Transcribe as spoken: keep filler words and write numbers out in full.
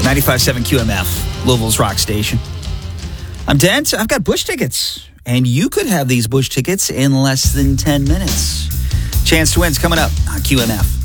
ninety-five point seven Q M F, Louisville's rock station. I'm Dent. I've got Bush tickets, and you could have these Bush tickets in less than ten minutes. Chance to win's coming up on Q M F.